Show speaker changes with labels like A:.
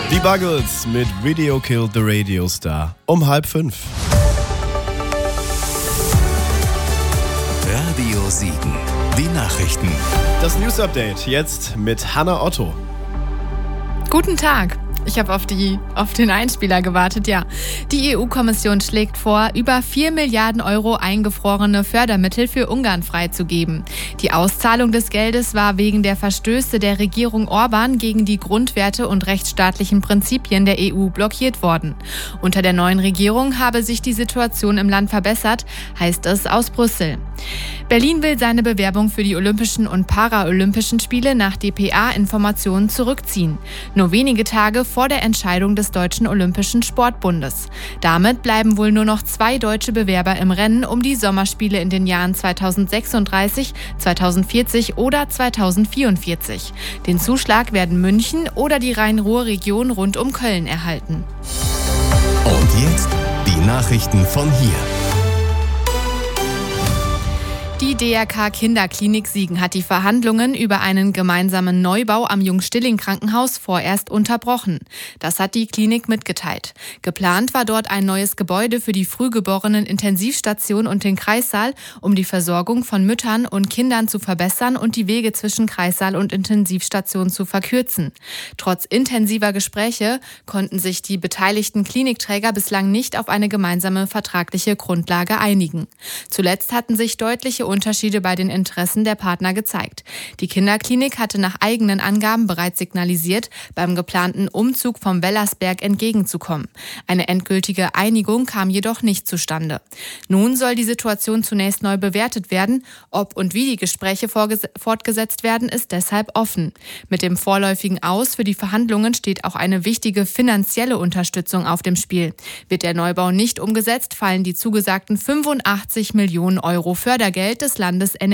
A: Die Buggles mit Video Killed the Radio Star um 4:30.
B: Radio Siegen. Die Nachrichten.
A: Das News Update jetzt mit Hannah Otto.
C: Guten Tag. Ich habe auf den Einspieler gewartet, ja. Die EU-Kommission schlägt vor, über 4 Milliarden Euro eingefrorene Fördermittel für Ungarn freizugeben. Die Auszahlung des Geldes war wegen der Verstöße der Regierung Orban gegen die Grundwerte und rechtsstaatlichen Prinzipien der EU blockiert worden. Unter der neuen Regierung habe sich die Situation im Land verbessert, heißt es aus Brüssel. Berlin will seine Bewerbung für die Olympischen und Paralympischen Spiele nach dpa-Informationen zurückziehen. Nur wenige Tage vor der Entscheidung des Deutschen Olympischen Sportbundes. Damit bleiben wohl nur noch 2 deutsche Bewerber im Rennen um die Sommerspiele in den Jahren 2036, 2040 oder 2044. Den Zuschlag werden München oder die Rhein-Ruhr-Region rund um Köln erhalten.
B: Und jetzt die Nachrichten von hier.
C: Die DRK Kinderklinik Siegen hat die Verhandlungen über einen gemeinsamen Neubau am Jung-Stilling-Krankenhaus vorerst unterbrochen. Das hat die Klinik mitgeteilt. Geplant war dort ein neues Gebäude für die Frühgeborenen-Intensivstation und den Kreissaal, um die Versorgung von Müttern und Kindern zu verbessern und die Wege zwischen Kreissaal und Intensivstation zu verkürzen. Trotz intensiver Gespräche konnten sich die beteiligten Klinikträger bislang nicht auf eine gemeinsame vertragliche Grundlage einigen. Zuletzt hatten sich deutliche Unterschiede bei den Interessen der Partner gezeigt. Die Kinderklinik hatte nach eigenen Angaben bereits signalisiert, beim geplanten Umzug vom Wellersberg entgegenzukommen. Eine endgültige Einigung kam jedoch nicht zustande. Nun soll die Situation zunächst neu bewertet werden. Ob und wie die Gespräche fortgesetzt werden, ist deshalb offen. Mit dem vorläufigen Aus für die Verhandlungen steht auch eine wichtige finanzielle Unterstützung auf dem Spiel. Wird der Neubau nicht umgesetzt, fallen die zugesagten 85 Millionen Euro Fördergeld des Landes